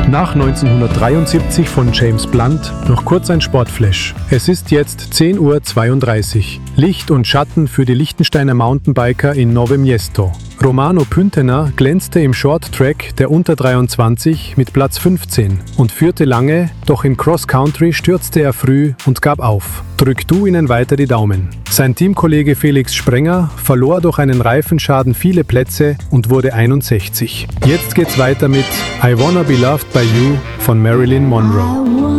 Nach 1973 von James Blunt noch kurz ein Sportflash. Es ist jetzt 10:32 Uhr. Licht und Schatten für die Liechtensteiner Mountainbiker in Nove Miesto. Romano Püntener glänzte im Short-Track der Unter-23 mit Platz 15 und führte lange, doch in Cross-Country stürzte er früh und gab auf. Drück du ihnen weiter die Daumen. Sein Teamkollege Felix Sprenger verlor durch einen Reifenschaden viele Plätze und wurde 61. Jetzt geht's weiter mit I Wanna Be Loved by You von Marilyn Monroe.